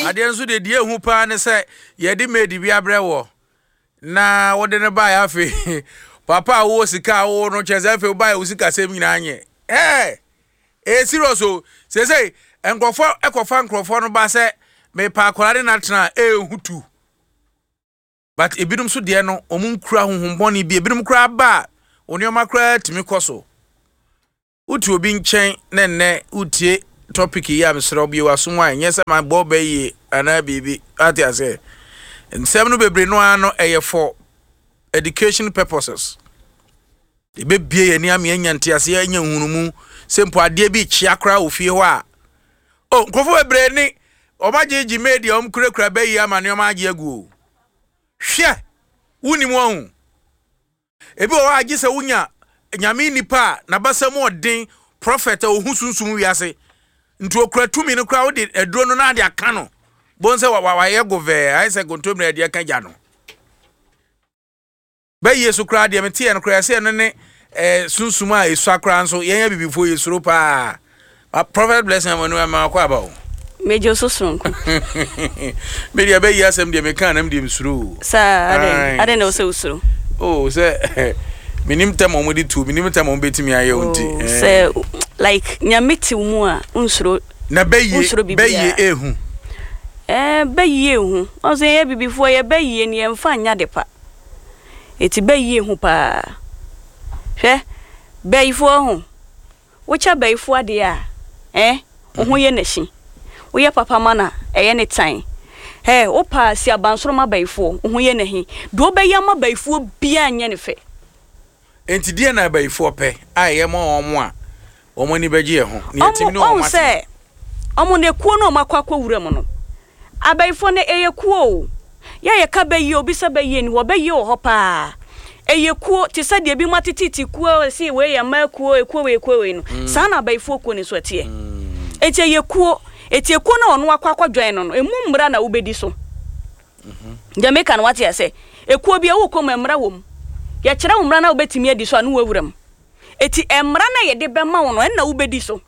ade nso de die hu pa ne se ye de made bi abrewo na wode ne ba ya fe papa wo sika wo no cheze fe ba wo sika sem nyina anye serious o say enkrofo ekofa nkrofo no ba se me pa akorade na tena hutu but ebidum so de no omun kura honhomboni bi ebidum kura ba onioma kura timi koso uti obi nchen nenne utie topic yi amsro bi wasomwa nyese ma boba yi ana bibi ati ase nsem no bebre no ano eye for education purposes ebe bie ye ni ame nyante ase anya hunumu sempo ade bi chia kra ofie ho a nkofo bebre ni omajeji media kura ba yi amane omaje agu hwe wuni mu ohun ebi o agi se wunya nyame nipa na basam odin prophet ohun sunsun wiase nti okura tumi no kura odi edro no na ade aka no bonse wa ye gove ai se gontom na ade aka gya no ba yesu kura de mete en kura se no ne sunsun a esu akra nso yenya bibifo yesuro pa prophet blessing amanu ma kwa ba o mejo sosunku media ba yasem de meka nam de msuru sa ade na o usuru se minim tamo mudi tu minim tamo betimi aye onti say like nyameti mu a unsuro na beye ehu beye ehu o say ye bibifo ye beye ni emfa nya de pa eti beye ehu pa hwe beyifo hu wocha beyifo ade a ohu ye nashi wo ye papa mana eye ne tan wo pa si abansoro ma beyifo ohu ye nahi do beye ma beyifo bia nya ne fe enti die na bayifo pe aye mo omo a omo ni beje ho ni etimi no omo se omo ne kuo no makwakwa wura mo no abayifo ne eye kuo ye ka bayi obi se bayi ni wo bayi ho pa eye kuo ti se de bi matititi kuo si we ye ma kuo ekuo we no sa na abayifo kuo ni so tie eti eye kuo na ono akwakwa dwan no emu mbra na ubedi so Jamaica no what ya say ekuo bia wo kom emra wom ya kira umra na obetimi adi so anu wawuram eti emra na ye de bema wo no na ubedi so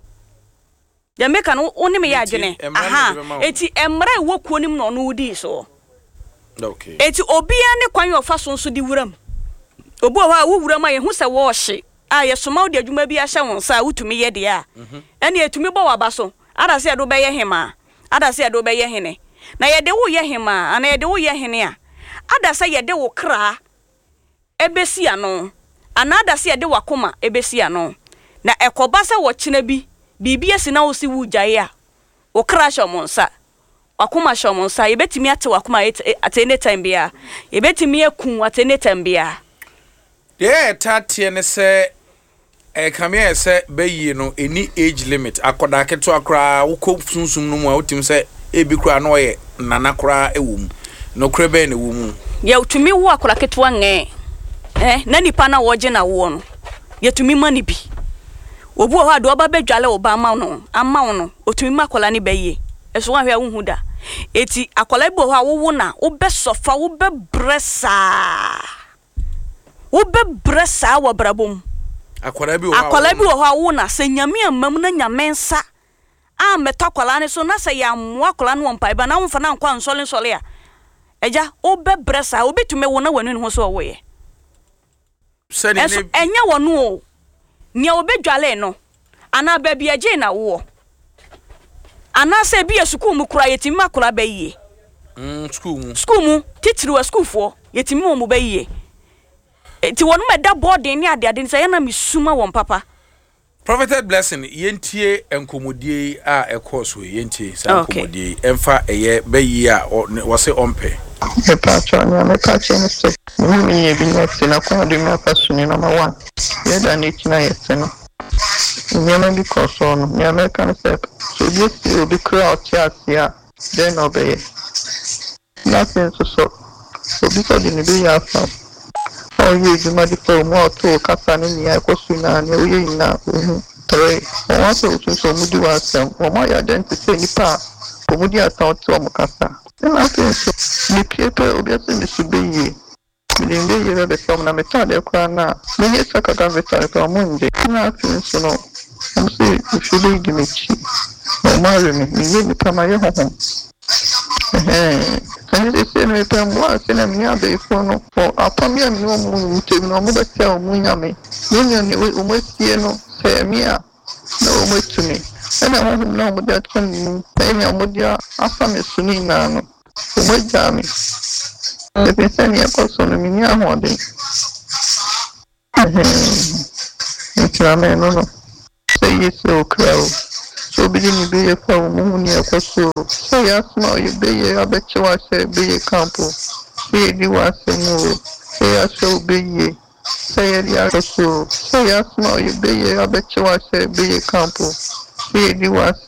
Jamaica no oni me ya adwene eti emra wo kuonim no no udi so okay eti obia ne kwan yo fa so nso di wuram obo ha wo wuram a ye hu se wo hye a ye soma odi adwuma bi a hye won sa wutumi ye de a ene etumi bo waba so ada se do be ye hema ada se do be ye hene na ye de wo ye hema ana ye de wo ye hene a ada se ye de wo kra ebesi ano anada se de wakoma ebesi ano na ekoba se wo kina bi bibi esi na wo si wujaye a wo crash omonsa wakoma shomonsa yebetimi ate wakoma at any time bia yebetimi akun at any time bia tatie ne se kamia se bayi no any age limit akoda keto akra wo ko sunsun no mu a wotim se ebi kra no ye nana kra ewum no kra be na ewum ye utumi wo akra keto ange na nipa na woje na wo no yetumi mani bi obu ho ado oba bedwale oba ama no otumi makola ni baye eso wa hwe hu da eti akola bi ho awo na wo be sofa wo be bresa wo brabom akola bi ho awo na se nyame amam na nyamensa a metakola ne so na se ya mo akola no mpa ba na mfa na nkwa nsole a eja wo be bresa wo betumi wo na wanu ho so wo ye enya wonu o nia obedwale no ana ba bia je na wo ana se bia school mu kura yetimi makura ba yie school mu titiri wa school fo yetimi mo ba yie ti wonu meda boarding ni ade se yana misuma won papa propheted blessing yentie enkomodie a ekoso yentie sa enkomodie emfa eye ba yie a wose ompe Patron, so we be not in a corner of person in number 1. Yet I need to know. Never because on the American step. So this will be crowd chats here, then obey. Nothing so. So because in the day after, all you medical more to Casan in the Aquasuna and we now. Three, I want to so do us or my identity in the past. Pomudia thought to Mocasa. Nothing so. The people obviously should be ye. Within the year of the summer, Metade Crana, many Sakatan Vetari for Monday. Nothing so. I'm saying, if you leave me cheap, or marry me, you will become my home. And they say, no, I'm once and I'm the phone for a pamia no moon to no more tell Munyame. Union almost here no say me no more to me. And I want to know that when paying a modia after me soon now. What jammy? The person here goes on me near one day. It's a man, no. Say yes, so crow. So begin be a power moon near Cosso. Say yes, no, you be a bet you I say be a campo. Say you are saying more. Say I shall be ye. Say the other so. Say yes, no, you be a bet you I say be a campo. Say you are